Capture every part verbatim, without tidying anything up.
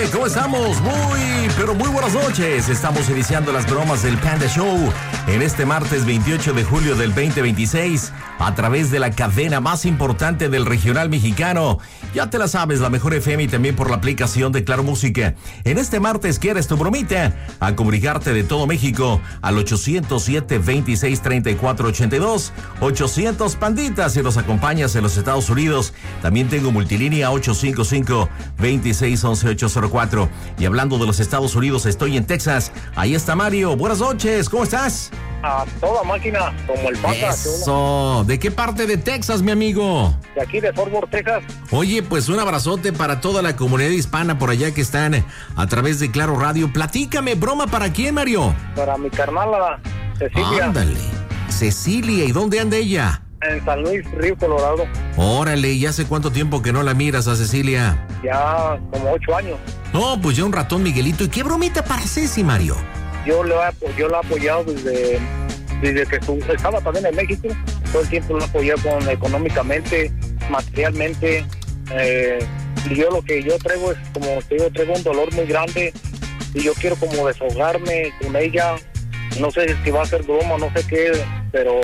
¿cómo estamos? Muy, pero muy buenas noches. Estamos iniciando las bromas del Panda Show en este martes veintiocho de julio del veinte veintiséis a través de la cadena más importante del regional mexicano. Ya te la sabes, la mejor F M y también por la aplicación de Claro Música. En este martes, ¿quieres tu bromita? A comunicarte de todo México al ochocientos siete, veintiséis, treinta y cuatro, ochenta y dos. ochocientos panditas si nos acompañas en los Estados Unidos. También tengo multilínea ocho cinco cinco, veintiséis, once, ochocientos cuatro. Y hablando de los Estados Unidos, estoy en Texas. Ahí está Mario. Buenas noches, ¿cómo estás? A toda máquina, como el Panda. Eso. ¿De qué parte de Texas, mi amigo? De aquí, de Fort Worth, Texas. Oye, pues un abrazote para toda la comunidad hispana por allá que están a través de Claro Radio. Platícame, ¿broma para quién, Mario? Para mi carnala, Cecilia. Ándale. Cecilia, ¿y dónde anda ella? En San Luis, Río Colorado. Órale, ¿y hace cuánto tiempo que no la miras a Cecilia? Ya como ocho años. No, pues ya un ratón, Miguelito. ¿Y qué bromita para Ceci, Mario? Yo, le, yo la he apoyado desde, desde que su, estaba también en México. Todo el tiempo la apoyé con, económicamente, materialmente. Eh, y yo lo que yo traigo es, como te digo, traigo un dolor muy grande. Y yo quiero como desahogarme con ella. No sé si va a ser broma, no sé qué, pero...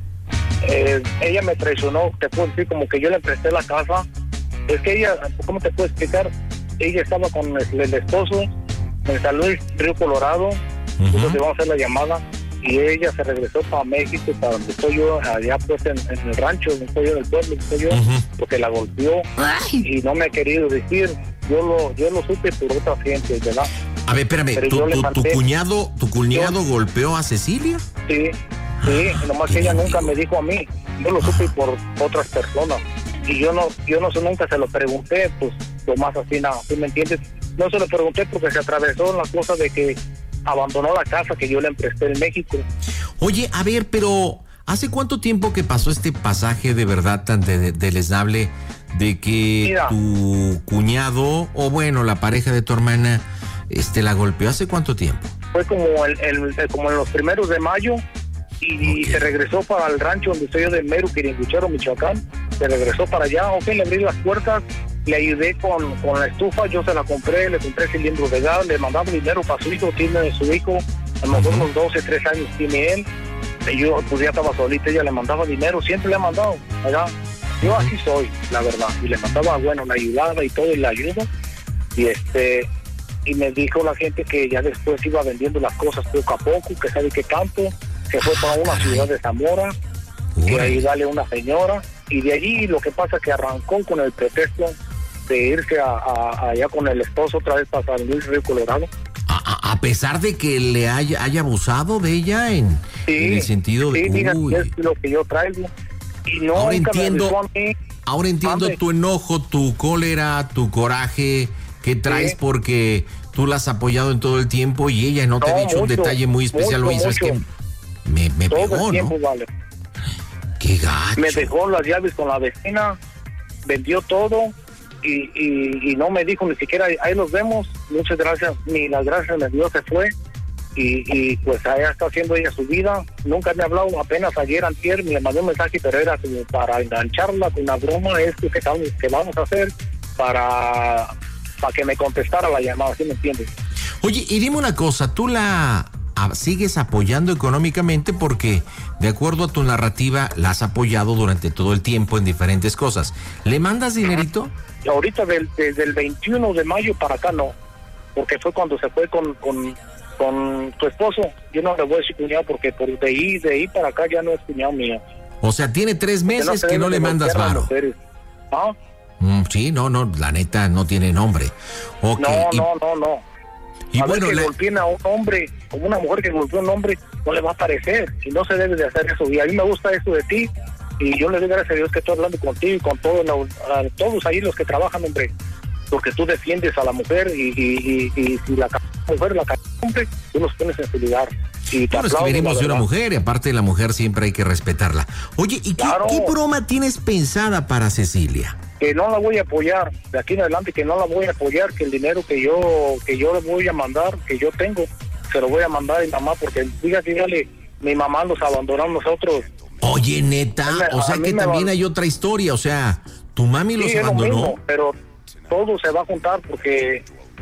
Eh, ella me traicionó, te puedo decir, como que yo le presté la casa. Es que ella, ¿cómo te puedo explicar? Ella estaba con el, el esposo en San Luis, Río Colorado. Uh-huh. Entonces vamos a hacer la llamada y ella se regresó para México, para donde estoy yo, allá pues en, en el rancho, donde estoy yo, en el pueblo, donde estoy yo, uh-huh. Porque la golpeó. Ay. Y no me ha querido decir. Yo lo, yo lo supe por otra gente, ¿verdad? A ver, espérame, ¿tu, tu, tu cuñado, tu cuñado yo, golpeó a Cecilia? Sí. Sí, nomás que ella nunca me dijo a mí, yo lo supe por otras personas y yo no, yo no nunca se lo pregunté, pues lo más así nada, ¿sí me entiendes? No se lo pregunté porque se atravesó la cosa de que abandonó la casa que yo le empresté en México. Oye, a ver, pero ¿hace cuánto tiempo que pasó este pasaje de verdad tan de, de, deleznable de que Mira, tu cuñado, o bueno, la pareja de tu hermana, este la golpeó? ¿Hace cuánto tiempo? Fue como el, el, el como en los primeros de mayo. Y okay. Se regresó para el rancho donde estoy yo de Meru, Quiringuichero, Michoacán. Se regresó para allá, ok, le abrí las puertas, le ayudé con, con la estufa, yo se la compré, le compré cilindros de gas, le mandaba dinero para su hijo, tiene su hijo, a lo mejor unos doce, trece años tiene él. Y yo pues ya estaba solita, ella le mandaba dinero, siempre le ha mandado, ¿verdad? Yo así soy, la verdad. Y le mandaba, bueno, la ayudaba y todo, y la ayuda. Y este, y me dijo la gente que ya después iba vendiendo las cosas poco a poco, que sabe qué tanto. Se fue para una ciudad de Zamora, que ahí dale una señora, y de allí lo que pasa es que arrancó con el pretexto de irse a, a, allá con el esposo otra vez para San Luis, Río Colorado. A, a pesar de que le haya, haya abusado de ella en, sí, en el sentido de... Sí, diga, es lo que yo traigo. Y no, ahora entiendo, a mí. Ahora entiendo Ande. tu enojo, tu cólera, tu coraje que traes, sí. Porque tú la has apoyado en todo el tiempo y ella no te no, ha dicho mucho, un detalle muy especial. Lo hizo, es que... Me, me todo pegó, el tiempo, ¿no? Vale. Qué gacho. Me dejó las llaves con la vecina, vendió todo y, y, y no me dijo ni siquiera, ahí nos vemos, muchas gracias, ni las gracias me dio, se fue y, y pues allá está haciendo ella su vida. Nunca me ha hablado, apenas ayer, antier, me mandó un mensaje, pero era como para engancharla con una broma, esto que, que vamos a hacer para, para que me contestara la llamada, ¿sí me entiendes? Oye, y dime una cosa, tú la... sigues apoyando económicamente porque, de acuerdo a tu narrativa, la has apoyado durante todo el tiempo en diferentes cosas. ¿Le mandas dinerito? Ahorita del, desde el veintiuno de mayo para acá no, porque fue cuando se fue con, con, con tu esposo. Yo no le voy a decir cuñado porque por de ahí, de ahí para acá ya no es cuñado mío. O sea, tiene tres meses no que no le mandas varo. ¿Ah? Mm, sí, no, no, la neta no tiene nombre. Okay. No, y... no, no, no. Y a bueno, ver que la... golpeen a un hombre, como una mujer que golpeó a un hombre, no le va a parecer, y no se debe de hacer eso. Y a mí me gusta eso de ti, y yo le doy gracias a Dios que estoy hablando contigo y con todos, la, a todos ahí los que trabajan, hombre, porque tú defiendes a la mujer, y, y, y, y si la mujer la hombre, tú los pones en su lugar. Y te bueno, es que venimos de una mujer, y aparte de la mujer siempre hay que respetarla. Oye, ¿y qué, claro. ¿qué broma tienes pensada para Cecilia? Que no la voy a apoyar, de aquí en adelante que no la voy a apoyar, que el dinero que yo que yo le voy a mandar, que yo tengo, se lo voy a mandar a mi mamá, porque fíjate, dígale, mi mamá nos abandonó a nosotros. Oye, neta, me, o sea que también va... hay otra historia, o sea, tu mami sí, los abandonó. Mismo, pero todo se va a juntar porque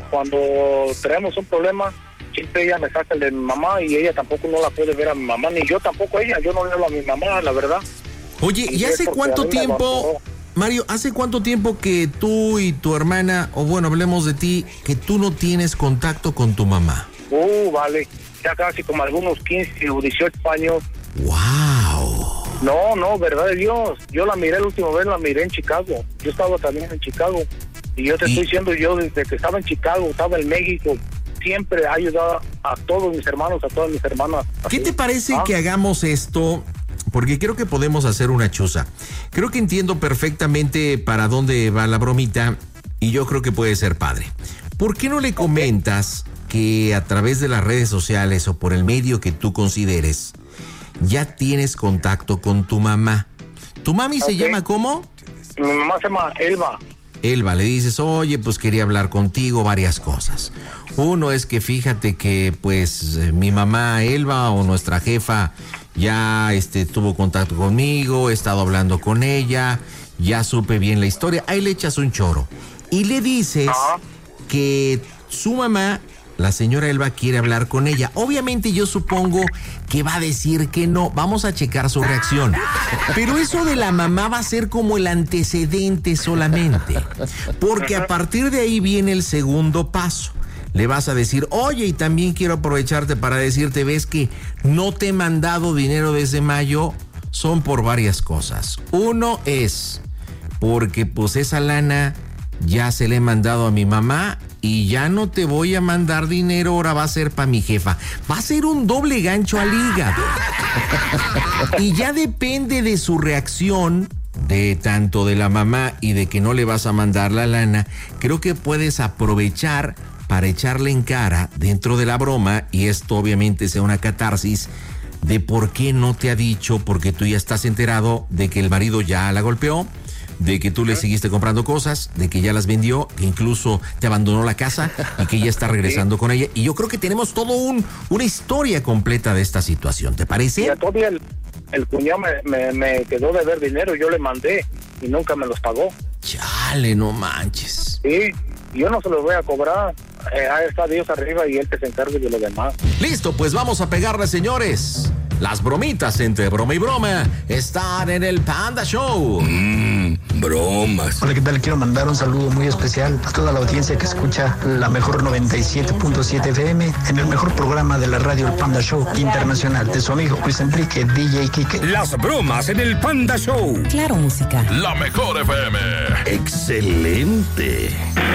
cuando tenemos un problema, siempre ella me saca el de mi mamá y ella tampoco no la puede ver a mi mamá, ni yo tampoco a ella, yo no le hablo a mi mamá, la verdad. Oye, ¿y hace cuánto tiempo, Mario, hace cuánto tiempo que tú y tu hermana, o bueno, hablemos de ti, que tú no tienes contacto con tu mamá? Uh, vale, ya casi como algunos quince o dieciocho años. ¡Wow! No, no, verdad de Dios, yo la miré la última vez, la miré en Chicago, yo estaba también en Chicago, y yo te ¿Y? estoy diciendo, yo desde que estaba en Chicago, estaba en México, siempre he ayudado a todos mis hermanos, a todas mis hermanas. ¿Qué te parece ¿Ah? que hagamos esto? Porque creo que podemos hacer una chuza. Creo que entiendo perfectamente para dónde va la bromita y yo creo que puede ser padre. ¿Por qué no le comentas que a través de las redes sociales o por el medio que tú consideres, ya tienes contacto con tu mamá? ¿Tu mami okay. se llama cómo? Mi mamá se llama Elba. Elba, le dices, oye, pues quería hablar contigo, varias cosas. Uno es que fíjate que pues mi mamá Elba o nuestra jefa ya este, tuvo contacto conmigo, he estado hablando con ella, ya supe bien la historia. Ahí le echas un choro y le dices uh-huh. que su mamá, la señora Elba, quiere hablar con ella. Obviamente yo supongo que va a decir que no. Vamos a checar su reacción. Pero eso de la mamá va a ser como el antecedente solamente. Porque a partir de ahí viene el segundo paso. Le vas a decir, oye, y también quiero aprovecharte para decirte, ves que no te he mandado dinero desde mayo, son por varias cosas. Uno es porque pues esa lana ya se le he mandado a mi mamá y ya no te voy a mandar dinero, ahora va a ser para mi jefa. Va a ser un doble gancho al hígado. Y ya depende de su reacción, de tanto de la mamá y de que no le vas a mandar la lana, creo que puedes aprovechar para echarle en cara dentro de la broma, y esto obviamente sea una catarsis de por qué no te ha dicho, porque tú ya estás enterado de que el marido ya la golpeó, de que tú le seguiste comprando cosas, de que ya las vendió, que incluso te abandonó la casa y que ya está regresando con ella. Y yo creo que tenemos todo un una historia completa de esta situación, ¿te parece? Ya todavía el, el cuñado me, me, me quedó de ver dinero, yo le mandé y nunca me los pagó. Chale, no manches. Sí, yo no se los voy a cobrar. Eh, ahí está Dios arriba y él que se encargue de lo demás. Listo, pues vamos a pegarle, señores. Las bromitas entre broma y broma están en el Panda Show. Mmm, bromas. Hola, ¿qué tal? Quiero mandar un saludo muy especial a toda la audiencia que escucha la mejor noventa y siete punto siete F M en el mejor programa de la radio, el Panda Show Internacional, de su amigo Luis Enrique, D J Kike. Las bromas en el Panda Show. Claro, música. La mejor F M. Excelente.